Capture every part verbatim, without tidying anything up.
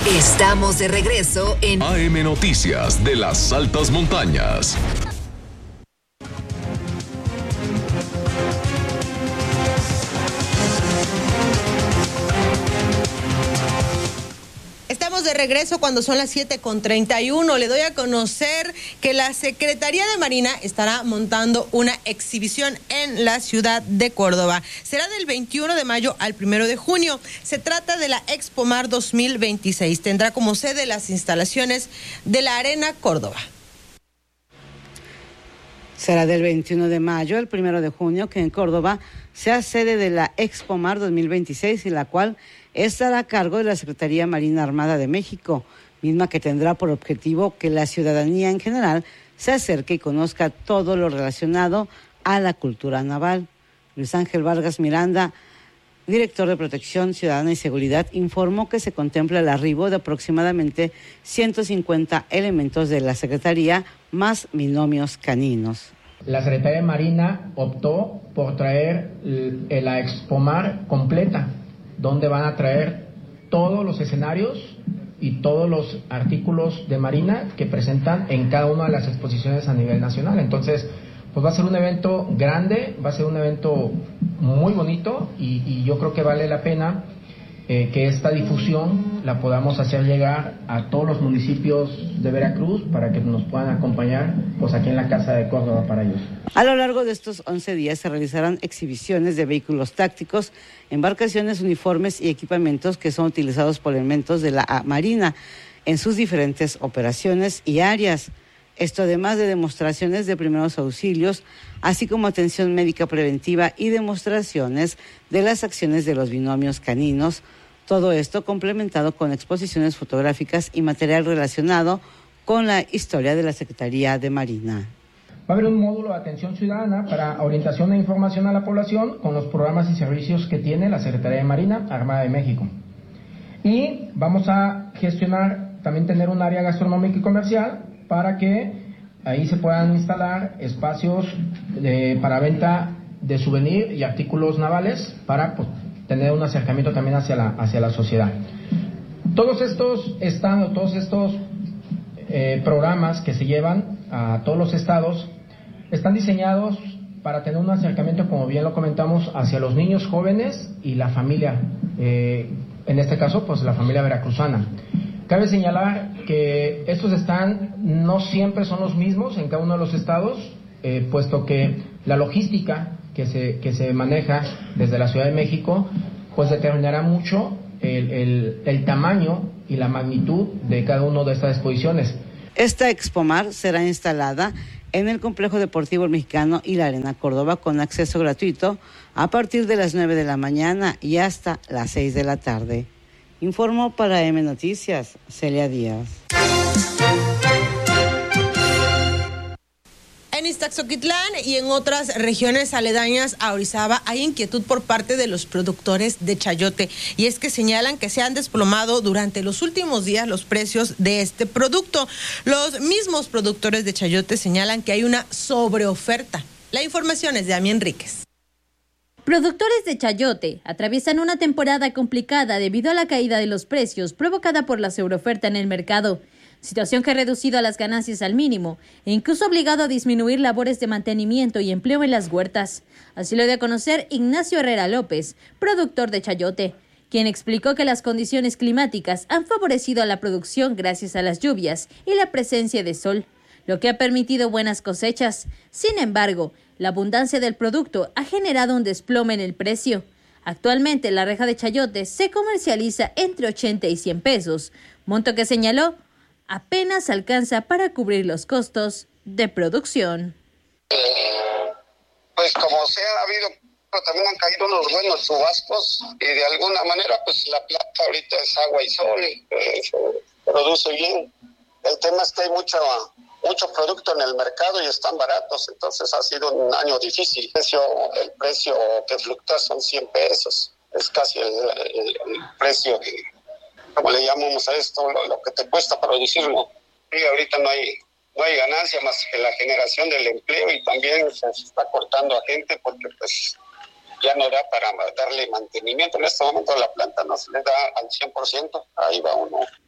Estamos de regreso en A M Noticias de las Altas Montañas. Estamos de regreso cuando son las siete con treinta y uno. Le doy a conocer que la Secretaría de Marina estará montando una exhibición en la ciudad de Córdoba. Será del veintiuno de mayo al primero de junio. Se trata de la Expomar dos mil veintiséis. Tendrá como sede las instalaciones de la Arena Córdoba. Será del veintiuno de mayo al primero de junio que en Córdoba sea sede de la Expomar dos mil veintiséis y la cual estará a cargo de la Secretaría Marina Armada de México, misma que tendrá por objetivo que la ciudadanía en general se acerque y conozca todo lo relacionado a la cultura naval. Luis Ángel Vargas Miranda, director de Protección Ciudadana y Seguridad, informó que se contempla el arribo de aproximadamente ciento cincuenta elementos de la Secretaría más binomios caninos. La Secretaría de Marina optó por traer la Expomar completa, donde van a traer todos los escenarios y todos los artículos de Marina que presentan en cada una de las exposiciones a nivel nacional. Entonces, pues va a ser un evento grande, va a ser un evento muy bonito y, y yo creo que vale la pena eh, que esta difusión la podamos hacer llegar a todos los municipios de Veracruz para que nos puedan acompañar pues aquí en la Casa de Córdoba para ellos. A lo largo de estos once días se realizarán exhibiciones de vehículos tácticos, embarcaciones, uniformes y equipamientos que son utilizados por elementos de la Marina en sus diferentes operaciones y áreas. Esto además de demostraciones de primeros auxilios, así como atención médica preventiva y demostraciones de las acciones de los binomios caninos. Todo esto complementado con exposiciones fotográficas y material relacionado con la historia de la Secretaría de Marina. Va a haber un módulo de atención ciudadana para orientación e información a la población con los programas y servicios que tiene la Secretaría de Marina Armada de México. Y vamos a gestionar, también tener un área gastronómica y comercial para que ahí se puedan instalar espacios de, para venta de souvenir y artículos navales para pues, tener un acercamiento también hacia la, hacia la sociedad. Todos estos están, todos estos eh, programas que se llevan a todos los estados están diseñados para tener un acercamiento, como bien lo comentamos, hacia los niños jóvenes y la familia, eh, en este caso, pues la familia veracruzana. Cabe señalar que estos están, no siempre son los mismos en cada uno de los estados, eh, puesto que la logística que se, que se maneja desde la Ciudad de México, pues determinará mucho el, el, el tamaño y la magnitud de cada una de estas exposiciones. Esta Expomar será instalada en el Complejo Deportivo Mexicano y la Arena Córdoba con acceso gratuito a partir de las nueve de la mañana y hasta las seis de la tarde. Informó para M Noticias, Celia Díaz. En Ixtaxoquitlán y en otras regiones aledañas a Orizaba hay inquietud por parte de los productores de chayote, y es que señalan que se han desplomado durante los últimos días los precios de este producto. Los mismos productores de chayote señalan que hay una sobreoferta. La información es de Ami Enríquez. Productores de chayote atraviesan una temporada complicada debido a la caída de los precios provocada por la sobreoferta en el mercado, situación que ha reducido a las ganancias al mínimo e incluso obligado a disminuir labores de mantenimiento y empleo en las huertas. Así lo dio a conocer Ignacio Herrera López, productor de chayote, quien explicó que las condiciones climáticas han favorecido a la producción gracias a las lluvias y la presencia de sol, lo que ha permitido buenas cosechas. Sin embargo, la abundancia del producto ha generado un desplome en el precio. Actualmente, la reja de chayote se comercializa entre ochenta y cien pesos, monto que señaló apenas alcanza para cubrir los costos de producción. Eh, pues como sea, ha habido, pero también han caído unos buenos chubascos y de alguna manera, pues la plata ahorita es agua y sol, eh, se produce bien. El tema es que hay mucho... mucho producto en el mercado y están baratos, entonces ha sido un año difícil. El precio, el precio que fluctúa son cien pesos, es casi el, el, el precio de, como le llamamos a esto, lo, lo que te cuesta producirlo. Y ahorita no hay, no hay ganancia más que la generación del empleo, y también se está cortando a gente porque pues ya no da para darle mantenimiento. En este momento la planta no se le da al cien por ciento, ahí va uno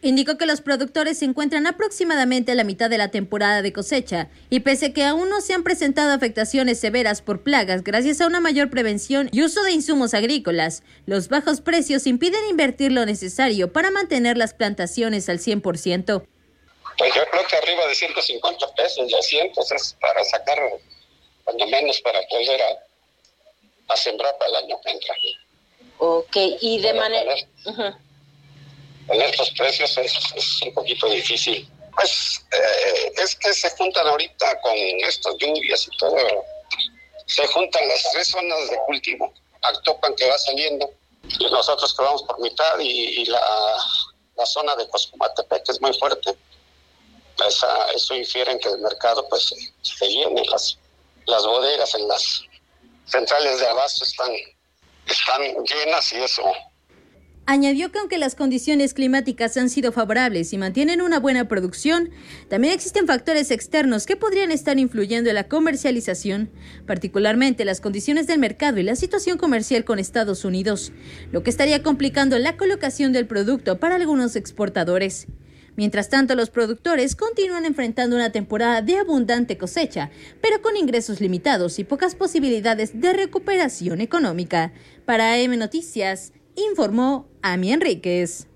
Indicó que los productores se encuentran aproximadamente a la mitad de la temporada de cosecha y pese a que aún no se han presentado afectaciones severas por plagas gracias a una mayor prevención y uso de insumos agrícolas, los bajos precios impiden invertir lo necesario para mantener las plantaciones al cien por ciento. Pues yo creo que arriba de ciento cincuenta pesos, doscientos es para sacar, cuando menos para poder a, a sembrar para el año que entra. Ok, y de manera... Uh-huh. En estos precios es, es un poquito difícil. Pues eh, es que se juntan ahorita con estas lluvias y todo, se juntan las tres zonas de cultivo. Actopan que va saliendo, y nosotros que vamos por mitad, y, y la, la zona de Coscomatepec es muy fuerte. Esa, eso infiere en que el mercado pues se llene, las, las bodegas en las centrales de abasto están, están llenas y eso... Añadió que aunque las condiciones climáticas han sido favorables y mantienen una buena producción, también existen factores externos que podrían estar influyendo en la comercialización, particularmente las condiciones del mercado y la situación comercial con Estados Unidos, lo que estaría complicando la colocación del producto para algunos exportadores. Mientras tanto, los productores continúan enfrentando una temporada de abundante cosecha, pero con ingresos limitados y pocas posibilidades de recuperación económica. Para A M Noticias, informó Ami Enríquez.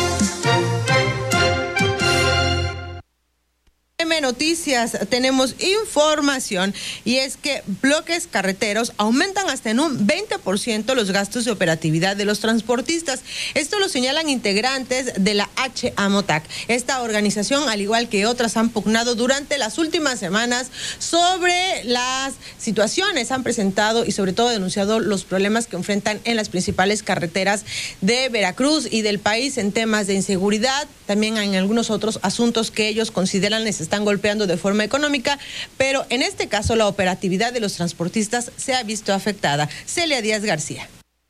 M Noticias, tenemos información y es que bloques carreteros aumentan hasta en un veinte por ciento los gastos de operatividad de los transportistas. Esto lo señalan integrantes de la H A M O T A C. Esta organización, al igual que otras, han pugnado durante las últimas semanas sobre las situaciones, han presentado y sobre todo denunciado los problemas que enfrentan en las principales carreteras de Veracruz y del país en temas de inseguridad, también en algunos otros asuntos que ellos consideran necesarios. Están golpeando de forma económica, pero en este caso la operatividad de los transportistas se ha visto afectada. Celia Díaz García.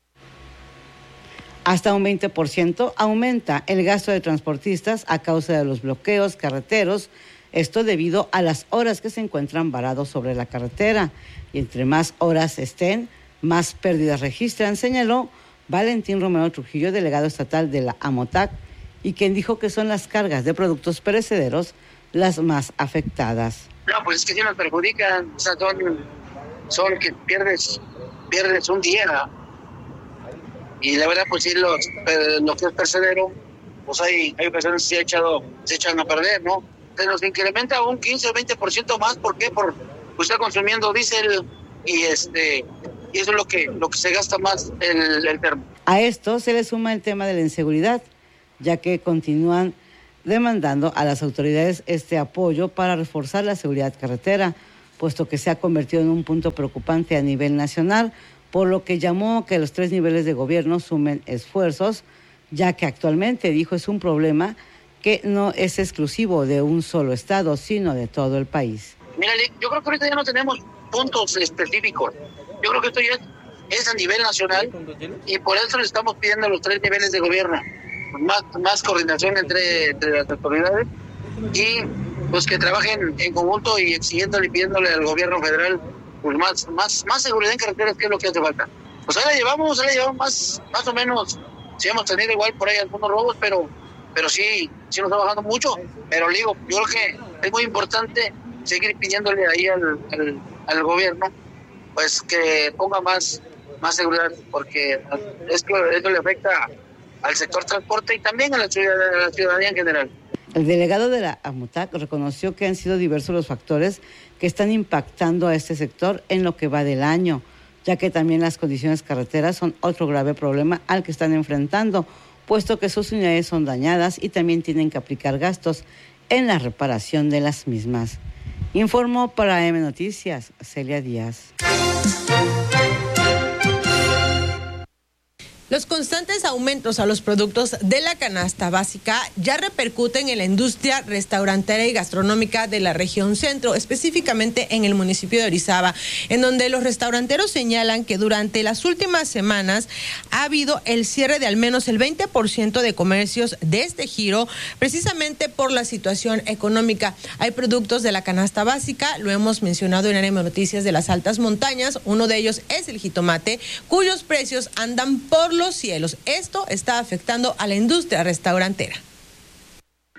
Hasta un veinte por ciento aumenta el gasto de transportistas a causa de los bloqueos carreteros, esto debido a las horas que se encuentran varados sobre la carretera. Y entre más horas estén, más pérdidas registran, señaló Valentín Romero Trujillo, delegado estatal de la A M O T A C, y quien dijo que son las cargas de productos perecederos las más afectadas. No, pues es que sí nos perjudican, o sea, son, son que pierdes, pierdes un día. Y la verdad, pues sí, los, lo que es perecedero, pues hay, hay personas que se, ha echado, se echan a perder, ¿no? Se nos incrementa un quince o veinte por ciento más, ¿por qué? Por pues, estar consumiendo diésel y este y eso es lo que, lo que se gasta más el, el termo. A esto se le suma el tema de la inseguridad, ya que continúan demandando a las autoridades este apoyo para reforzar la seguridad carretera, puesto que se ha convertido en un punto preocupante a nivel nacional, por lo que llamó que los tres niveles de gobierno sumen esfuerzos, ya que actualmente, dijo, es un problema que no es exclusivo de un solo estado, sino de todo el país. Mira, yo creo que ahorita ya no tenemos puntos específicos. Yo creo que esto ya es a nivel nacional y por eso le estamos pidiendo a los tres niveles de gobierno Más, más coordinación entre, entre las autoridades y pues que trabajen en conjunto y exigiéndole y pidiéndole al gobierno federal pues más, más, más seguridad en carreteras, que es lo que hace falta. Pues ahí la llevamos, ahí la llevamos más, más o menos, sí hemos tenido igual por ahí algunos robos, pero, pero sí, sí nos está bajando mucho, pero digo, yo creo que es muy importante seguir pidiéndole ahí al, al, al gobierno pues que ponga más, más seguridad, porque esto, esto le afecta al sector transporte y también a la ciudadanía, a la ciudadanía en general. El delegado de la A M O T A C reconoció que han sido diversos los factores que están impactando a este sector en lo que va del año, ya que también las condiciones carreteras son otro grave problema al que están enfrentando, puesto que sus unidades son dañadas y también tienen que aplicar gastos en la reparación de las mismas. Informó para A M Noticias, Celia Díaz. Los constantes aumentos a los productos de la canasta básica ya repercuten en la industria restaurantera y gastronómica de la región centro, específicamente en el municipio de Orizaba, en donde los restauranteros señalan que durante las últimas semanas ha habido el cierre de al menos el veinte por ciento de comercios de este giro, precisamente por la situación económica. Hay productos de la canasta básica, lo hemos mencionado en A M Noticias, de las altas montañas, uno de ellos es el jitomate, cuyos precios andan por los cielos. Esto está afectando a la industria restaurantera.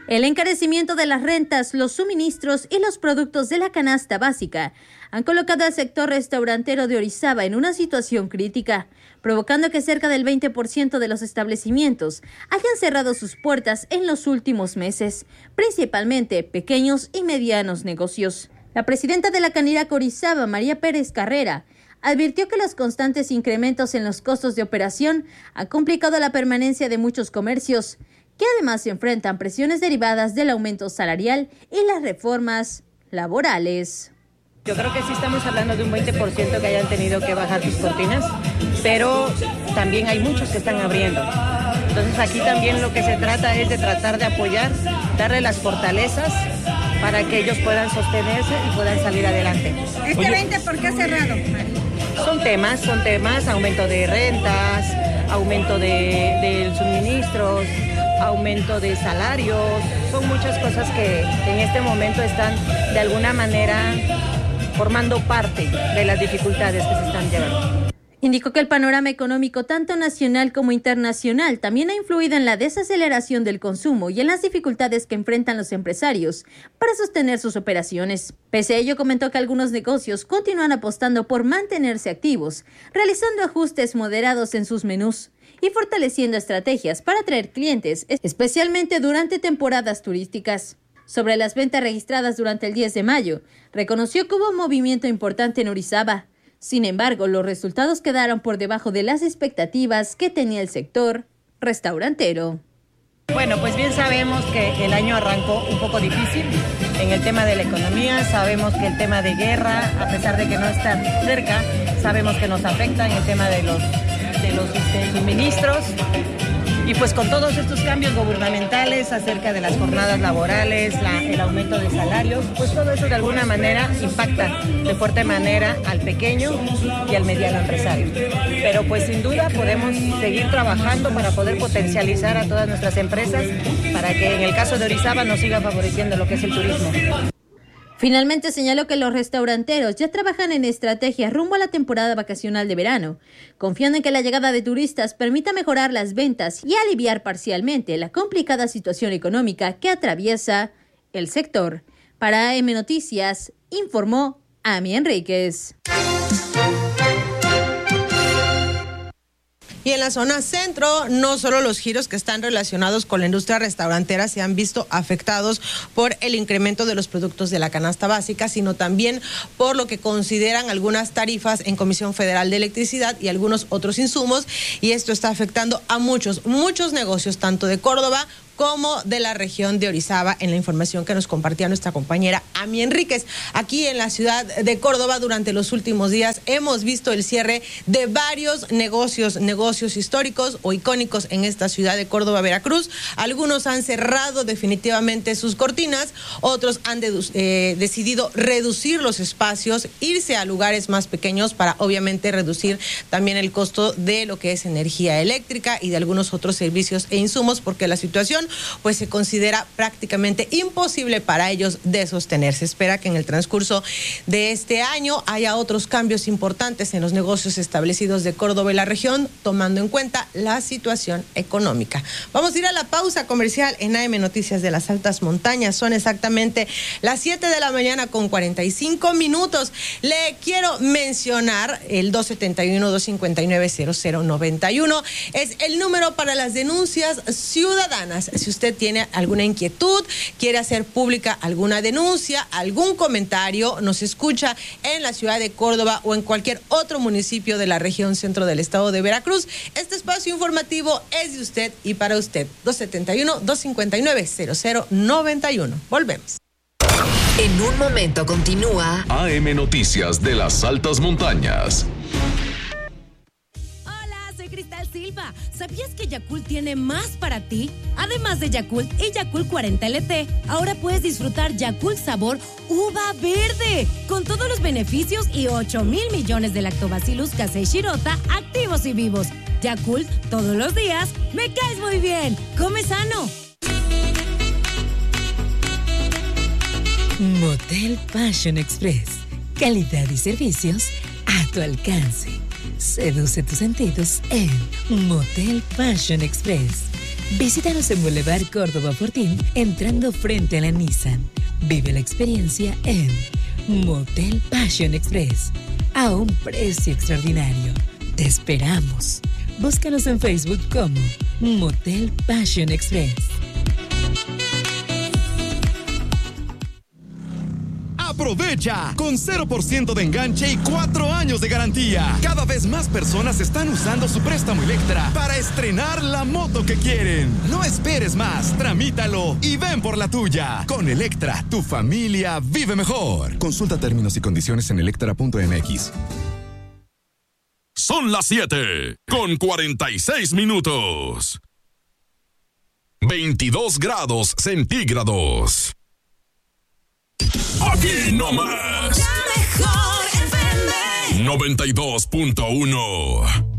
El encarecimiento de las rentas, los suministros y los productos de la canasta básica han colocado al sector restaurantero de Orizaba en una situación crítica, provocando que cerca del veinte por ciento de los establecimientos hayan cerrado sus puertas en los últimos meses, principalmente pequeños y medianos negocios. La presidenta de la Canirac Orizaba, María Pérez Carrera, advirtió que los constantes incrementos en los costos de operación han complicado la permanencia de muchos comercios, que además se enfrentan presiones derivadas del aumento salarial y las reformas laborales. Yo creo que sí estamos hablando de un veinte por ciento que hayan tenido que bajar sus cortinas, pero también hay muchos que están abriendo. Entonces aquí también lo que se trata es de tratar de apoyar, darle las fortalezas para que ellos puedan sostenerse y puedan salir adelante. ¿Este veinte por qué ha cerrado? Son temas, son temas, aumento de rentas, aumento de, de suministros, aumento de salarios, son muchas cosas que en este momento están de alguna manera formando parte de las dificultades que se están llevando. Indicó que el panorama económico tanto nacional como internacional también ha influido en la desaceleración del consumo y en las dificultades que enfrentan los empresarios para sostener sus operaciones. Pese a ello, comentó que algunos negocios continúan apostando por mantenerse activos, realizando ajustes moderados en sus menús y fortaleciendo estrategias para atraer clientes, especialmente durante temporadas turísticas. Sobre las ventas registradas durante el diez de mayo, reconoció que hubo un movimiento importante en Orizaba. Sin embargo, los resultados quedaron por debajo de las expectativas que tenía el sector restaurantero. Bueno, pues bien sabemos que el año arrancó un poco difícil en el tema de la economía. Sabemos que el tema de guerra, a pesar de que no está cerca, sabemos que nos afecta en el tema de los, de los este, suministros. Y pues con todos estos cambios gubernamentales acerca de las jornadas laborales, la, el aumento de salarios, pues todo eso de alguna manera impacta de fuerte manera al pequeño y al mediano empresario. Pero pues sin duda podemos seguir trabajando para poder potencializar a todas nuestras empresas para que en el caso de Orizaba nos siga favoreciendo lo que es el turismo. Finalmente señaló que los restauranteros ya trabajan en estrategias rumbo a la temporada vacacional de verano, confiando en que la llegada de turistas permita mejorar las ventas y aliviar parcialmente la complicada situación económica que atraviesa el sector. Para A M Noticias, informó Ami Enríquez. Y en la zona centro, no solo los giros que están relacionados con la industria restaurantera se han visto afectados por el incremento de los productos de la canasta básica, sino también por lo que consideran algunas tarifas en Comisión Federal de Electricidad y algunos otros insumos. Y esto está afectando a muchos, muchos negocios, tanto de Córdoba como de la región de Orizaba, en la información que nos compartía nuestra compañera Ami Enríquez. Aquí en la ciudad de Córdoba, durante los últimos días, hemos visto el cierre de varios negocios, negocios históricos o icónicos en esta ciudad de Córdoba, Veracruz. Algunos han cerrado definitivamente sus cortinas, otros han dedu- eh, decidido reducir los espacios, irse a lugares más pequeños para obviamente reducir también el costo de lo que es energía eléctrica y de algunos otros servicios e insumos, porque la situación pues se considera prácticamente imposible para ellos de sostenerse. Se espera que en el transcurso de este año haya otros cambios importantes en los negocios establecidos de Córdoba y la región, tomando en cuenta la situación económica. Vamos a ir a la pausa comercial en A M Noticias de las Altas Montañas. Son exactamente las siete de la mañana con cuarenta y cinco minutos. Le quiero mencionar el dos siete uno, dos cinco nueve, cero cero nueve uno. Es el número para las denuncias ciudadanas. Si usted tiene alguna inquietud, quiere hacer pública alguna denuncia, algún comentario, nos escucha en la ciudad de Córdoba o en cualquier otro municipio de la región centro del estado de Veracruz, este espacio informativo es de usted y para usted. dos siete uno, dos cinco nueve, cero cero nueve uno. Volvemos. En un momento continúa A M Noticias de las Altas Montañas. Cristal Silva, ¿sabías que Yakult tiene más para ti? Además de Yakult y Yakult cuarenta L T, ahora puedes disfrutar Yakult sabor uva verde, con todos los beneficios y ocho mil millones de lactobacillus casei shirota activos y vivos. Yakult, todos los días, me caes muy bien. Come sano. Motel Passion Express. Calidad y servicios a tu alcance. Seduce tus sentidos en Motel Passion Express. Visítanos en Boulevard Córdoba Fortín, entrando frente a la Nissan. Vive la experiencia en Motel Passion Express, a un precio extraordinario. Te esperamos. Búscanos en Facebook como Motel Passion Express. Aprovecha con cero por ciento de enganche y cuatro años de garantía. Cada vez más personas están usando su préstamo Electra para estrenar la moto que quieren. No esperes más, tramítalo y ven por la tuya. Con Electra, tu familia vive mejor. Consulta términos y condiciones en electra punto m x. Son las siete con cuarenta y seis minutos. veintidós grados centígrados. Aquí nomás. La mejor F M. noventa y dos punto uno.